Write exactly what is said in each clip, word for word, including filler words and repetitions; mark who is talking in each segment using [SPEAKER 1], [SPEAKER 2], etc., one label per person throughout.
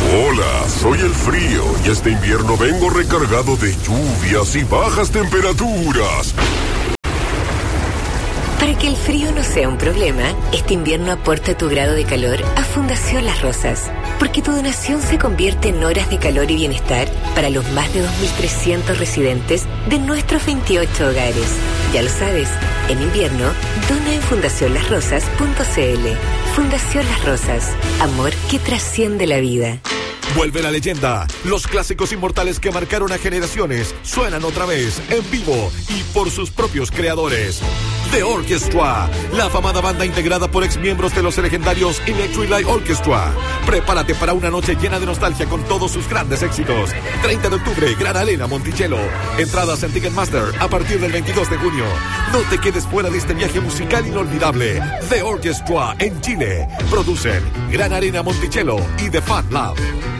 [SPEAKER 1] Hola, soy el frío y este invierno vengo recargado de lluvias y bajas temperaturas.
[SPEAKER 2] Para que el frío no sea un problema, este invierno aporta tu grado de calor a Fundación Las Rosas, porque tu donación se convierte en horas de calor y bienestar para los más de dos mil trescientos residentes de nuestros veintiocho hogares. Ya lo sabes, en invierno, dona en fundación las rosas punto c l. Fundación Las Rosas, amor que trasciende la vida.
[SPEAKER 3] Vuelve la leyenda. Los clásicos inmortales que marcaron a generaciones suenan otra vez, en vivo y por sus propios creadores. The Orchestra, la afamada banda integrada por exmiembros de los legendarios Electric Light Orchestra. Prepárate para una noche llena de nostalgia con todos sus grandes éxitos. treinta de octubre, Gran Arena Monticello. Entradas en Ticketmaster a partir del veintidós de junio. No te quedes fuera de este viaje musical inolvidable. The Orchestra en Chile. Producen Gran Arena Monticello y The Fan Lab.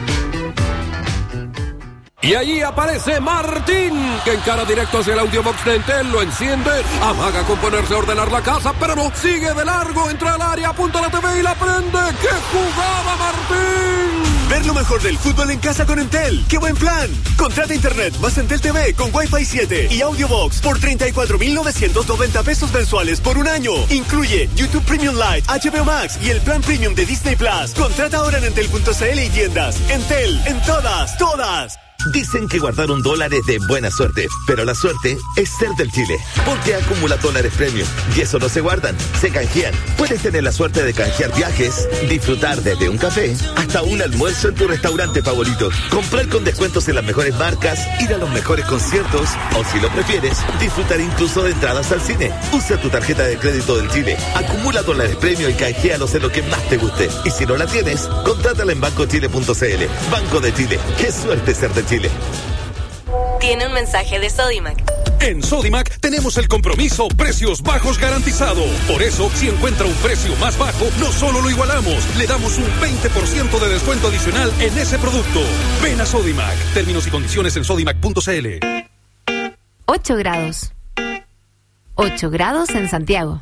[SPEAKER 4] Y allí aparece Martín, que encara directo hacia el audiobox de Entel, lo enciende, amaga con ponerse a ordenar la casa, pero no, sigue de largo, entra al área, apunta la T V y la prende. ¡Qué jugada, Martín!
[SPEAKER 5] Ver lo mejor del fútbol en casa con Entel. ¡Qué buen plan! Contrata internet más Entel T V con Wi-Fi siete y audiobox por treinta y cuatro mil novecientos noventa pesos mensuales por un año. Incluye YouTube Premium Lite, H B O Max y el plan Premium de Disney Plus. Contrata ahora en entel punto c l y tiendas. Entel, en todas, todas.
[SPEAKER 6] Dicen que guardaron dólares de buena suerte, pero la suerte es ser del Chile, porque acumula dólares premium y eso no se guardan, se canjean. Puedes tener la suerte de canjear viajes, disfrutar desde un café hasta un almuerzo en tu restaurante favorito, comprar con descuentos en las mejores marcas, ir a los mejores conciertos o, si lo prefieres, disfrutar incluso de entradas al cine. Usa tu tarjeta de crédito del Chile, acumula dólares premium y canjealos en lo que más te guste. Y si no la tienes, contrátala en banco chile punto c l. Banco de Chile, qué suerte ser de Chile.
[SPEAKER 2] Tiene un mensaje de Sodimac.
[SPEAKER 4] En Sodimac tenemos el compromiso precios bajos garantizado. Por eso, si encuentra un precio más bajo, no solo lo igualamos, le damos un veinte por ciento de descuento adicional en ese producto. Ven a Sodimac. Términos y condiciones en sodimac punto c l.
[SPEAKER 7] ocho grados. ocho grados en Santiago.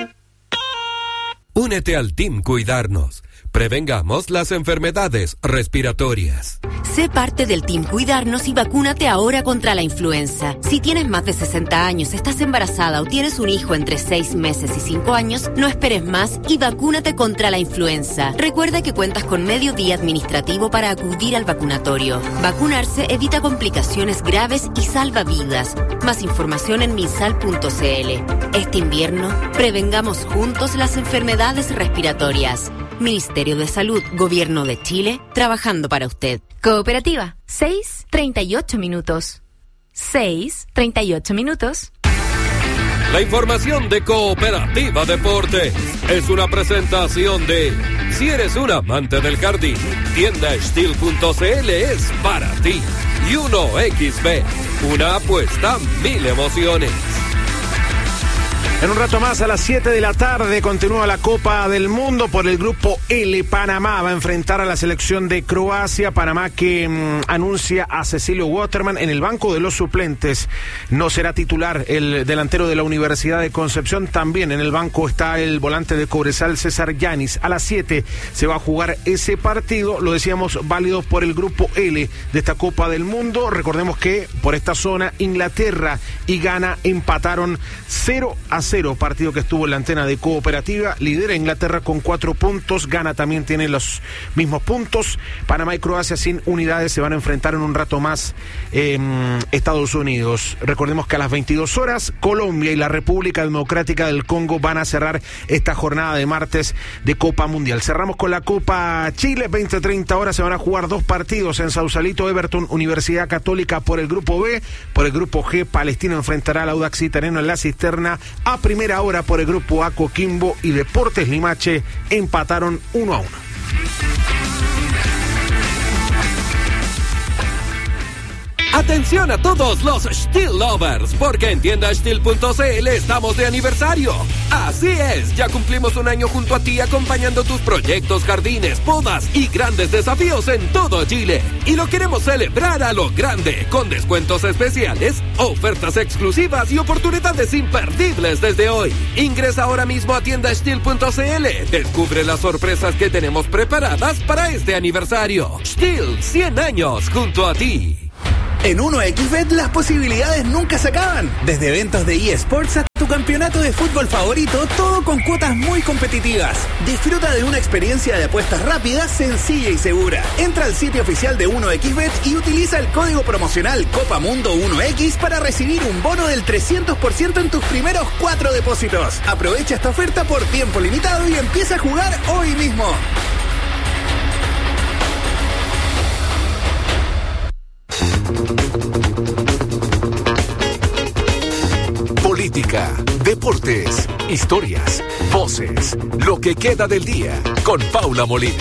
[SPEAKER 8] Únete al Team Cuidarnos. Prevengamos las enfermedades respiratorias.
[SPEAKER 9] Sé parte del Team Cuidarnos y vacúnate ahora contra la influenza. Si tienes más de sesenta años, estás embarazada o tienes un hijo entre seis meses y cinco años, no esperes más y vacúnate contra la influenza. Recuerda que cuentas con medio día administrativo para acudir al vacunatorio. Vacunarse evita complicaciones graves y salva vidas. Más información en minsal punto c l. Este invierno, prevengamos juntos las enfermedades respiratorias. Ministerio de Salud, Gobierno de Chile, trabajando para usted.
[SPEAKER 7] Cooperativa, seis treinta y ocho minutos. seis treinta y ocho minutos.
[SPEAKER 4] La información de Cooperativa Deportes es una presentación de, si eres un amante del jardín, tienda steel punto c l es para ti. Y uno equis be, una apuesta, mil emociones.
[SPEAKER 10] En un rato más, a las siete de la tarde, continúa la Copa del Mundo por el Grupo L. Panamá va a enfrentar a la selección de Croacia. Panamá que mmm, anuncia a Cecilio Waterman en el banco de los suplentes. No será titular el delantero de la Universidad de Concepción. También en el banco está el volante de Cobresal, César Yanis. A las siete se va a jugar ese partido, lo decíamos, válido por el Grupo L de esta Copa del Mundo. Recordemos que por esta zona Inglaterra y Ghana empataron cero a cero. Partido que estuvo en la antena de Cooperativa. Lidera Inglaterra con cuatro puntos. Ghana también tiene los mismos puntos. Panamá y Croacia sin unidades se van a enfrentar en un rato más eh, Estados Unidos. Recordemos que a las veintidós horas Colombia y la República Democrática del Congo van a cerrar esta jornada de martes de Copa Mundial. Cerramos con la Copa Chile. veinte treinta horas se van a jugar dos partidos en Sausalito. Everton, Universidad Católica por el Grupo B. Por el Grupo G, Palestino enfrentará al Audax Italiano en la Cisterna. A primera hora por el Grupo A, Coquimbo y Deportes Limache empataron uno a uno.
[SPEAKER 4] Atención a todos los Steel Lovers, porque en tienda steel punto c l estamos de aniversario. Así es, ya cumplimos un año junto a ti acompañando tus proyectos, jardines, podas y grandes desafíos en todo Chile. Y lo queremos celebrar a lo grande, con descuentos especiales, ofertas exclusivas y oportunidades imperdibles desde hoy. Ingresa ahora mismo a tienda steel punto c l. Descubre las sorpresas que tenemos preparadas para este aniversario. Steel, cien años junto a ti.
[SPEAKER 11] En uno equis bet las posibilidades nunca se acaban. Desde eventos de eSports a tu campeonato de fútbol favorito, todo con cuotas muy competitivas. Disfruta de una experiencia de apuestas rápida, sencilla y segura. Entra al sitio oficial de uno equis bet y utiliza el código promocional Copa Mundo uno equis para recibir un bono del trescientos por ciento en tus primeros cuatro depósitos. Aprovecha esta oferta por tiempo limitado y empieza a jugar hoy mismo.
[SPEAKER 3] Política, deportes, historias, voces, lo que queda del día con Paula Molina.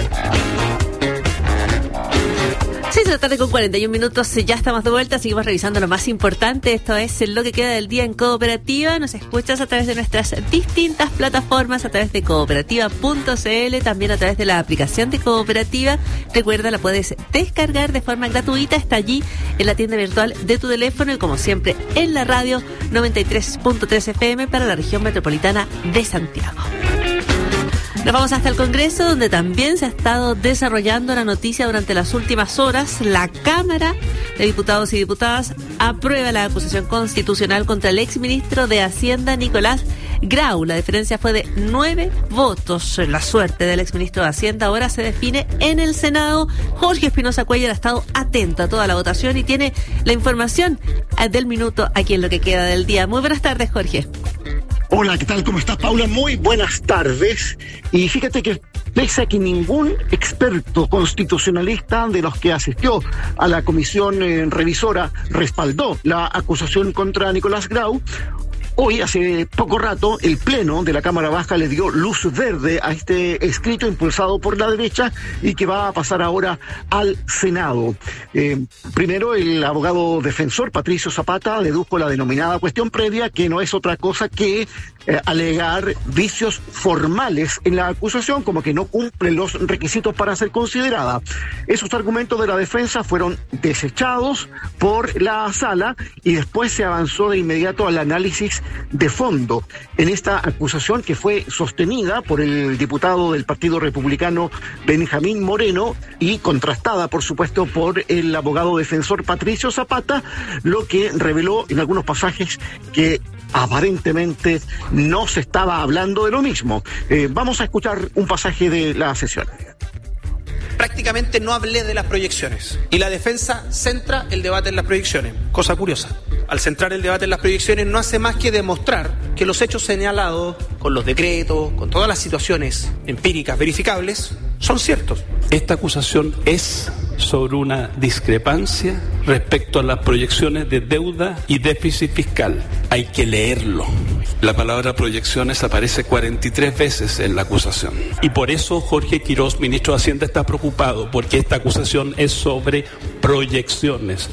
[SPEAKER 12] seis de la tarde con cuarenta y un minutos, ya estamos de vuelta, seguimos revisando lo más importante, esto es lo que queda del día en Cooperativa. Nos escuchas a través de nuestras distintas plataformas, a través de cooperativa punto c l, también a través de la aplicación de Cooperativa. Recuerda, la puedes descargar de forma gratuita, está allí en la tienda virtual de tu teléfono y como siempre en la radio noventa y tres punto tres F M para la región metropolitana de Santiago. Nos vamos hasta el Congreso, donde también se ha estado desarrollando la noticia durante las últimas horas. La Cámara de Diputados y Diputadas aprueba la acusación constitucional contra el exministro de Hacienda, Nicolás Grau. La diferencia fue de nueve votos. La suerte del exministro de Hacienda ahora se define en el Senado. Jorge Espinosa Cuellar ha estado atento a toda la votación y tiene la información del minuto aquí en lo que queda del día. Muy buenas tardes, Jorge.
[SPEAKER 13] Hola, ¿qué tal? ¿Cómo estás, Paula? Muy buenas tardes. Y fíjate que pese a que ningún experto constitucionalista de los que asistió a la comisión eh, revisora respaldó la acusación contra Nicolás Grau, hoy, hace poco rato, el Pleno de la Cámara Baja le dio luz verde a este escrito impulsado por la derecha y que va a pasar ahora al Senado. Eh, primero, el abogado defensor Patricio Zapata dedujo la denominada cuestión previa, que no es otra cosa que eh, alegar vicios formales en la acusación, como que no cumple los requisitos para ser considerada. Esos argumentos de la defensa fueron desechados por la sala y después se avanzó de inmediato al análisis de fondo en esta acusación que fue sostenida por el diputado del Partido Republicano Benjamín Moreno y contrastada, por supuesto, por el abogado defensor Patricio Zapata, lo que reveló en algunos pasajes que aparentemente no se estaba hablando de lo mismo. Eh, vamos a escuchar un pasaje de la sesión.
[SPEAKER 14] Prácticamente no hablé de las proyecciones y la defensa centra el debate en las proyecciones. Cosa curiosa, al centrar el debate en las proyecciones no hace más que demostrar que los hechos señalados con los decretos, con todas las situaciones empíricas verificables, son ciertos.
[SPEAKER 15] Esta acusación es sobre una discrepancia respecto a las proyecciones de deuda y déficit fiscal. Hay que leerlo. La palabra proyecciones aparece cuarenta y tres veces en la acusación. Y por eso Jorge Quirós, ministro de Hacienda, está preocupado, porque esta acusación es sobre proyecciones.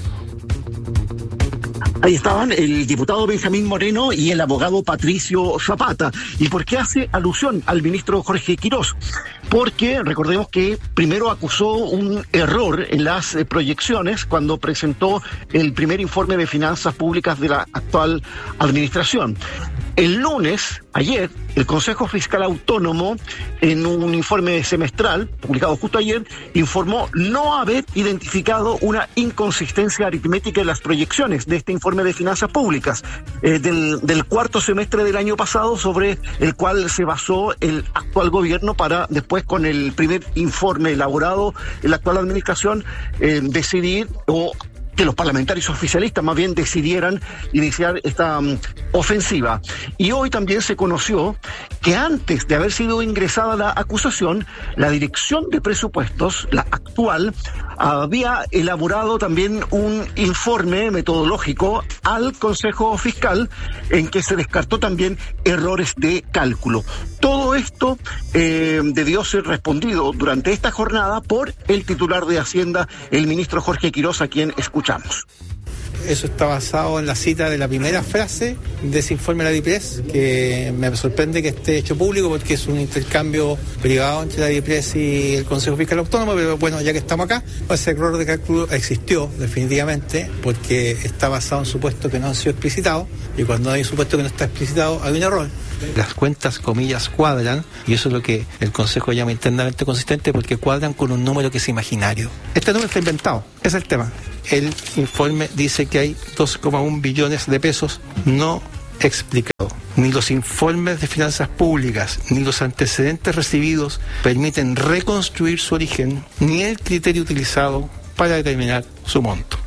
[SPEAKER 13] Ahí estaban el diputado Benjamín Moreno y el abogado Patricio Zapata. ¿Y por qué hace alusión al ministro Jorge Quirós? Porque recordemos que primero acusó un error en las eh, proyecciones cuando presentó el primer informe de finanzas públicas de la actual administración. El lunes, ayer, el Consejo Fiscal Autónomo, en un informe semestral, publicado justo ayer, informó no haber identificado una inconsistencia aritmética en las proyecciones de este informe de finanzas públicas eh, del, del cuarto semestre del año pasado, sobre el cual se basó el actual gobierno para después, con el primer informe elaborado en la actual administración, eh, decidir o que los parlamentarios oficialistas más bien decidieran iniciar esta um, ofensiva. Y hoy también se conoció que antes de haber sido ingresada la acusación, la Dirección de Presupuestos, la actual, había elaborado también un informe metodológico al Consejo Fiscal en que se descartó también errores de cálculo. Todo esto eh, debió ser respondido durante esta jornada por el titular de Hacienda, el ministro Jorge Quirós, a quien escuchamos Escuchamos.
[SPEAKER 16] Eso está basado en la cita de la primera frase de ese informe de la DIPRES, que me sorprende que esté hecho público porque es un intercambio privado entre la DIPRES y el Consejo Fiscal Autónomo, pero bueno, ya que estamos acá, ese error de cálculo existió definitivamente porque está basado en supuestos que no han sido explicitados, y cuando hay un supuesto que no está explicitado hay un error. Las cuentas, comillas, cuadran, y eso es lo que el Consejo llama internamente consistente, porque cuadran con un número que es imaginario. Este número está inventado, ese es el tema. El informe dice que hay dos coma uno billones de pesos no explicados. Ni los informes de finanzas públicas, ni los antecedentes recibidos permiten reconstruir su origen, ni el criterio utilizado para determinar su monto.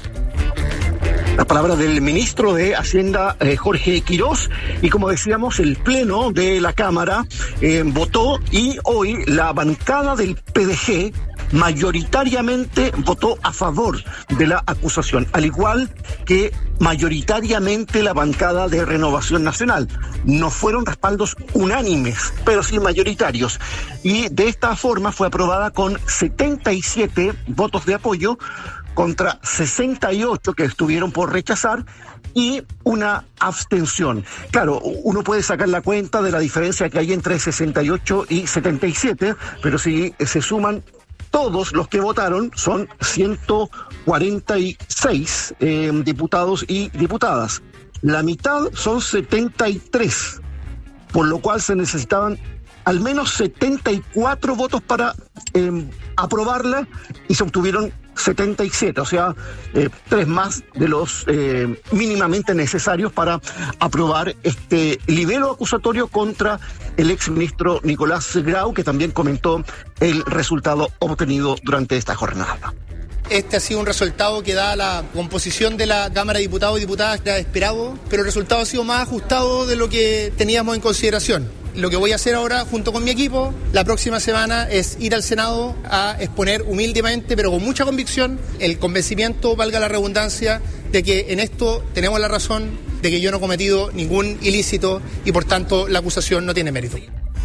[SPEAKER 13] La palabra del ministro de Hacienda, eh, Jorge Quirós, y como decíamos, el Pleno de la Cámara eh, votó, y hoy la bancada del P D G mayoritariamente votó a favor de la acusación, al igual que mayoritariamente la bancada de Renovación Nacional. No fueron respaldos unánimes, pero sí mayoritarios. Y de esta forma fue aprobada con setenta y siete votos de apoyo contra sesenta y ocho que estuvieron por rechazar y una abstención. Claro, uno puede sacar la cuenta de la diferencia que hay entre sesenta y ocho y setenta y siete, pero si se suman todos los que votaron, son ciento cuarenta y seis eh, diputados y diputadas. La mitad son setenta y tres, por lo cual se necesitaban al menos setenta y cuatro votos para eh, aprobarla, y se obtuvieron setenta y siete, o sea, eh, tres más de los eh, mínimamente necesarios para aprobar este libelo acusatorio contra el exministro Nicolás Grau, que también comentó el resultado obtenido durante esta jornada.
[SPEAKER 17] Este ha sido un resultado que da la composición de la Cámara de Diputados y Diputadas que era esperado, pero el resultado ha sido más ajustado de lo que teníamos en consideración. Lo que voy a hacer ahora, junto con mi equipo, la próxima semana, es ir al Senado a exponer humildemente, pero con mucha convicción, el convencimiento, valga la redundancia, de que en esto tenemos la razón, de que yo no he cometido ningún ilícito y por tanto la acusación no tiene mérito.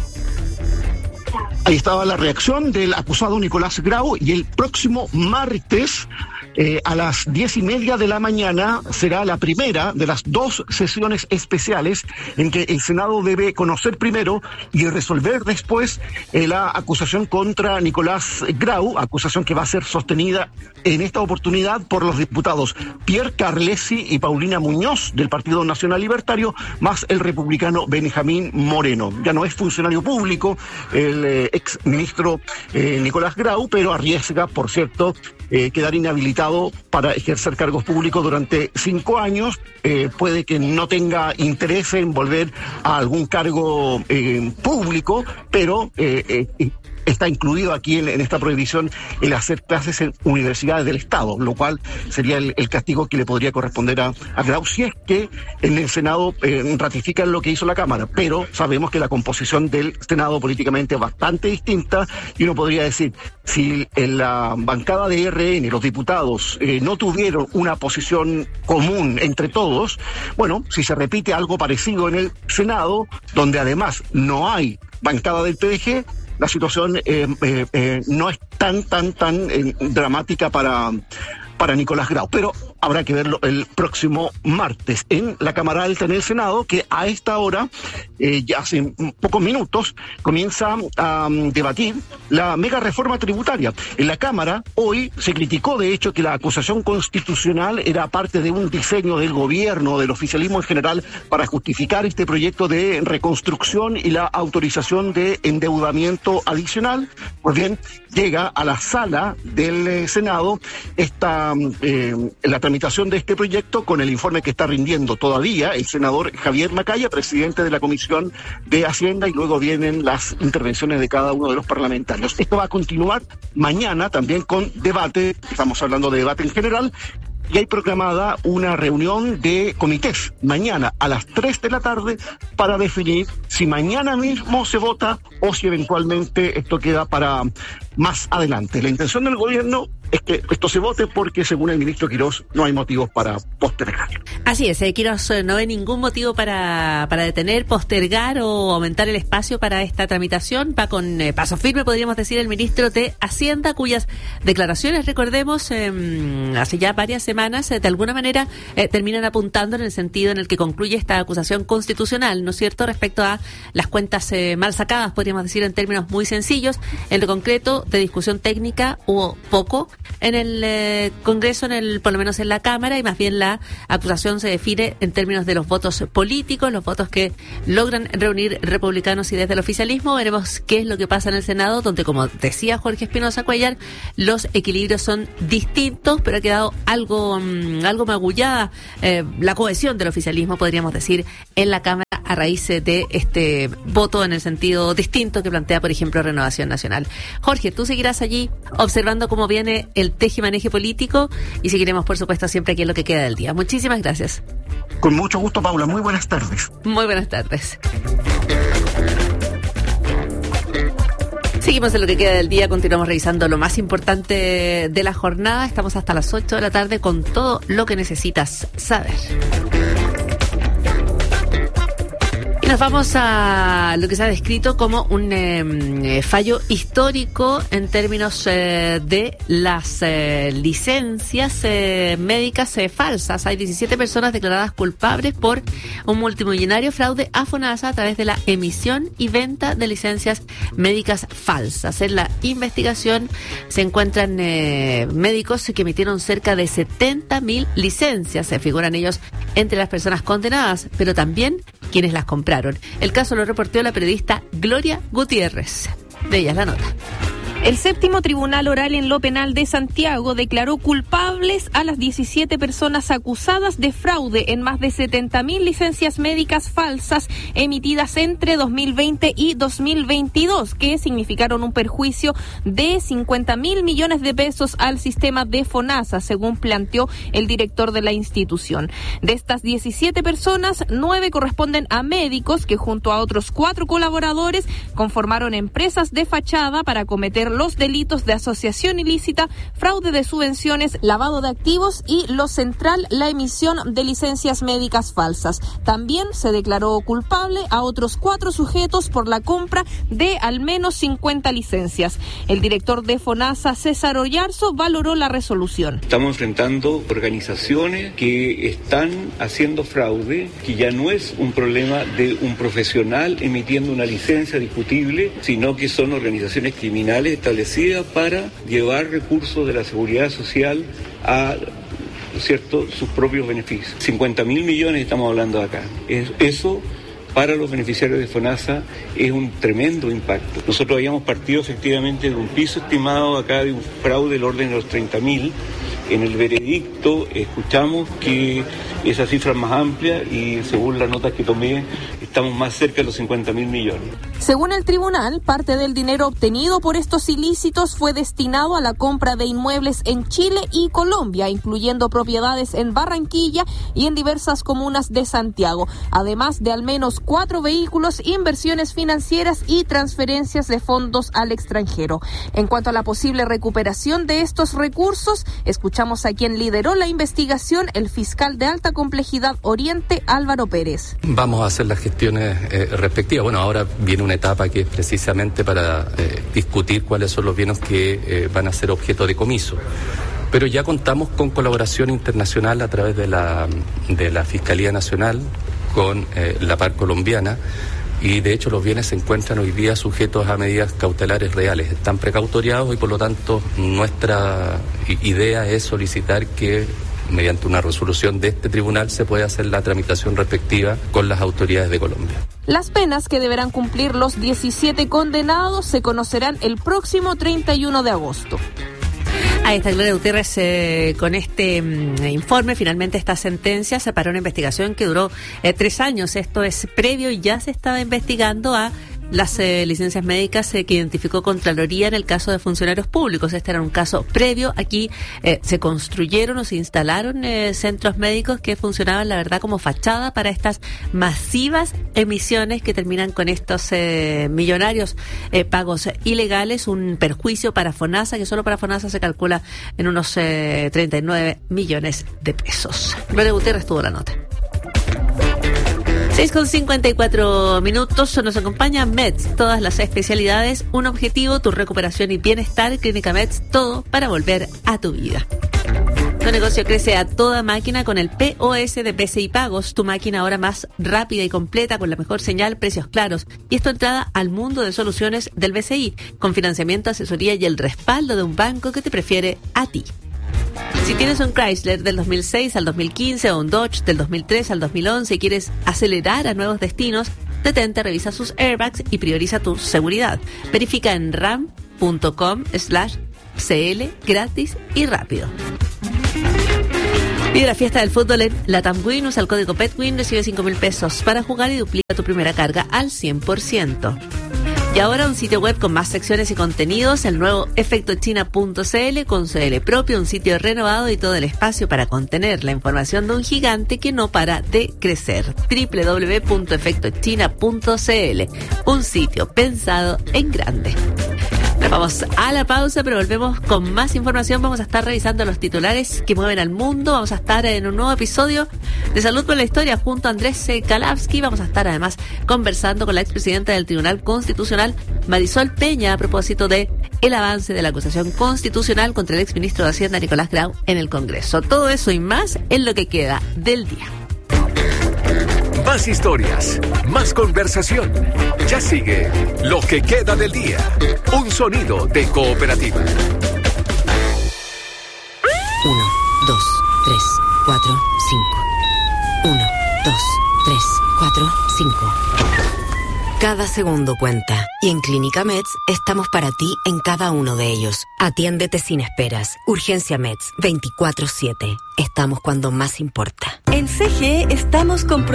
[SPEAKER 13] Ahí estaba la reacción del acusado Nicolás Grau, y el próximo martes eh, a las diez y media de la mañana será la primera de las dos sesiones especiales en que el Senado debe conocer primero y resolver después eh, la acusación contra Nicolás Grau, acusación que va a ser sostenida en esta oportunidad por los diputados Pierre Carlesi y Paulina Muñoz del Partido Nacional Libertario, más el republicano Benjamín Moreno. Ya no es funcionario público el eh, ex ministro eh, Nicolás Grau, pero arriesga, por cierto, eh, quedar inhabilitado para ejercer cargos públicos durante cinco años. Eh, puede que no tenga interés en volver a algún cargo eh, público, pero eh, eh, está incluido aquí en, en esta prohibición el hacer clases en universidades del Estado, lo cual sería el, el castigo que le podría corresponder a, a Grau si es que en el Senado eh, ratifican lo que hizo la Cámara. Pero sabemos que la composición del Senado políticamente es bastante distinta, y uno podría decir, si en la bancada de R N los diputados eh, no tuvieron una posición común entre todos, bueno, si se repite algo parecido en el Senado, donde además no hay bancada del P D G, la situación eh, eh, eh, no es tan, tan, tan eh, dramática para, para Nicolás Grau, pero habrá que verlo el próximo martes en la Cámara Alta, en el Senado, que a esta hora, eh, ya hace pocos minutos, comienza a um, debatir la mega reforma tributaria. En la Cámara hoy se criticó, de hecho, que la acusación constitucional era parte de un diseño del gobierno, del oficialismo en general, para justificar este proyecto de reconstrucción y la autorización de endeudamiento adicional. Pues bien, llega a la sala del eh, Senado esta eh, la tramitación de este proyecto con el informe que está rindiendo todavía el senador Javier Macaya, presidente de la Comisión de Hacienda, y luego vienen las intervenciones de cada uno de los parlamentarios. Esto va a continuar mañana también con debate, estamos hablando de debate en general, y hay programada una reunión de comités mañana a las tres de la tarde para definir si mañana mismo se vota o si eventualmente esto queda para más adelante. La intención del gobierno es que esto se vote porque, según el ministro Quirós, no hay motivos para postergarlo.
[SPEAKER 12] Así es, eh, Quirós no ve ningún motivo para, para detener, postergar o aumentar el espacio para esta tramitación. Va con eh, paso firme, podríamos decir, el ministro de Hacienda, cuyas declaraciones, recordemos, eh, hace ya varias semanas, eh, de alguna manera eh, terminan apuntando en el sentido en el que concluye esta acusación constitucional, ¿no es cierto?, respecto a las cuentas eh, mal sacadas, podríamos decir en términos muy sencillos. En lo concreto, de discusión técnica hubo poco en el eh, Congreso, en el por lo menos en la Cámara, y más bien la acusación se define en términos de los votos políticos, los votos que logran reunir republicanos y desde el oficialismo. Veremos qué es lo que pasa en el Senado, donde, como decía Jorge Espinosa Cuellar, los equilibrios son distintos, pero ha quedado algo, um, algo magullada eh, la cohesión del oficialismo, podríamos decir, en la Cámara a raíz de este voto en el sentido distinto que plantea, por ejemplo, Renovación Nacional. Jorge, tú seguirás allí observando cómo viene el teje-maneje político y seguiremos, por supuesto, siempre aquí en lo que queda del día. Muchísimas gracias.
[SPEAKER 13] Con mucho gusto, Paula. Muy buenas tardes.
[SPEAKER 12] Muy buenas tardes. Seguimos en lo que queda del día, continuamos revisando lo más importante de la jornada. Estamos hasta las ocho de la tarde con todo lo que necesitas saber. Nos vamos a lo que se ha descrito como un eh, fallo histórico en términos eh, de las eh, licencias eh, médicas eh, falsas. Hay diecisiete personas declaradas culpables por un multimillonario fraude a FONASA a través de la emisión y venta de licencias médicas falsas. En la investigación se encuentran eh, médicos que emitieron cerca de setenta mil licencias. Se figuran ellos entre las personas condenadas, pero también quienes las compraron. El caso lo reportó la periodista Gloria Gutiérrez. De ella es la nota.
[SPEAKER 18] El séptimo tribunal oral en lo penal de Santiago declaró culpables a las diecisiete personas acusadas de fraude en más de setenta mil licencias médicas falsas emitidas entre dos mil veinte y dos mil veintidós, que significaron un perjuicio de cincuenta mil millones de pesos al sistema de FONASA, según planteó el director de la institución. De estas diecisiete personas, nueve corresponden a médicos que junto a otros cuatro colaboradores conformaron empresas de fachada para cometer los delitos de asociación ilícita, fraude de subvenciones, lavado de activos y, lo central, la emisión de licencias médicas falsas. También se declaró culpable a otros cuatro sujetos por la compra de al menos cincuenta licencias. El director de FONASA, César Oyarzo, valoró la resolución.
[SPEAKER 19] Estamos enfrentando organizaciones que están haciendo fraude, que ya no es un problema de un profesional emitiendo una licencia discutible, sino que son organizaciones criminales establecida para llevar recursos de la seguridad social a, ¿cierto?, sus propios beneficios. cincuenta mil millones estamos hablando de acá. Es, eso para los beneficiarios de FONASA es un tremendo impacto. Nosotros habíamos partido efectivamente de un piso estimado acá de un fraude del orden de los treinta mil. En el veredicto escuchamos que esa cifra es más amplia y según las notas que tomé estamos más cerca de los cincuenta mil millones.
[SPEAKER 18] Según el tribunal, parte del dinero obtenido por estos ilícitos fue destinado a la compra de inmuebles en Chile y Colombia, incluyendo propiedades en Barranquilla y en diversas comunas de Santiago, además de al menos cuatro vehículos, inversiones financieras y transferencias de fondos al extranjero. En cuanto a la posible recuperación de estos recursos, escuchamos a quien lideró la investigación, el fiscal de alta complejidad Oriente, Álvaro Pérez.
[SPEAKER 20] Vamos a hacer las gestiones eh, respectivas. Bueno, ahora viene una etapa que es precisamente para eh, discutir cuáles son los bienes que eh, van a ser objeto de comiso. Pero ya contamos con colaboración internacional a través de la, de la Fiscalía Nacional con eh, la Par colombiana, y de hecho los bienes se encuentran hoy día sujetos a medidas cautelares reales, están precautoriados y por lo tanto nuestra idea es solicitar que mediante una resolución de este tribunal se pueda hacer la tramitación respectiva con las autoridades de Colombia.
[SPEAKER 18] Las penas que deberán cumplir los diecisiete condenados se conocerán el próximo treinta y uno de agosto.
[SPEAKER 12] Ahí está Gloria Gutiérrez eh, con este mm, informe. Finalmente esta sentencia se paró una investigación que duró eh, tres años. Esto es previo y ya se estaba investigando a las eh, licencias médicas eh, que identificó Contraloría en el caso de funcionarios públicos. Este era un caso previo. Aquí eh, se construyeron o se instalaron eh, centros médicos que funcionaban, la verdad, como fachada para estas masivas emisiones que terminan con estos eh, millonarios eh, pagos ilegales. Un perjuicio para FONASA, que solo para FONASA se calcula en unos eh, treinta y nueve millones de pesos. Gloria Gutiérrez tuvo la nota. seis con cincuenta y cuatro minutos, nos acompaña Meds, todas las especialidades, un objetivo, tu recuperación y bienestar. Clínica Meds, todo para volver a tu vida. Tu negocio crece a toda máquina con el P O S de B C I Pagos, tu máquina ahora más rápida y completa con la mejor señal, precios claros. Y es tu entrada al mundo de soluciones del B C I, con financiamiento, asesoría y el respaldo de un banco que te prefiere a ti. Si tienes un Chrysler del dos mil seis al dos mil quince o un Dodge del dos mil tres al dos mil once y quieres acelerar a nuevos destinos, detente, revisa sus airbags y prioriza tu seguridad. Verifica en ram punto com slash cl gratis y rápido. Pide la fiesta del fútbol en Latam Win, usa el código PETWIN, recibe cinco mil pesos para jugar y duplica tu primera carga al cien por ciento. Y ahora un sitio web con más secciones y contenidos, el nuevo efecto china punto c l, con C L propio, un sitio renovado y todo el espacio para contener la información de un gigante que no para de crecer. doble u doble u doble u punto efecto china punto c l, un sitio pensado en grande. Nos vamos a la pausa, pero volvemos con más información. Vamos a estar revisando los titulares que mueven al mundo. Vamos a estar en un nuevo episodio de Salud por la Historia junto a Andrés Kalavsky. Vamos a estar además conversando con la expresidenta del Tribunal Constitucional, Marisol Peña, a propósito de el avance de la acusación constitucional contra el exministro de Hacienda, Nicolás Grau, en el Congreso. Todo eso y más en lo que queda del día.
[SPEAKER 3] Más historias, más conversación. Ya sigue Lo que queda del día. Un sonido de Cooperativa.
[SPEAKER 2] Uno, dos, tres, cuatro, cinco. Uno, dos, tres, cuatro, cinco. Cada segundo cuenta. Y en Clínica Meds estamos para ti en cada uno de ellos. Atiéndete sin esperas. Urgencia Meds, veinticuatro siete. Estamos cuando más importa.
[SPEAKER 21] En C G E estamos con